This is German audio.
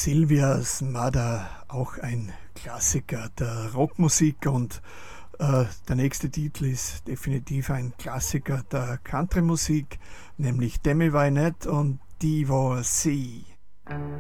Sylvia's Mother, auch ein Klassiker der Rockmusik, und der nächste Titel ist definitiv ein Klassiker der Countrymusik, nämlich Demi Wynette und Divorcee.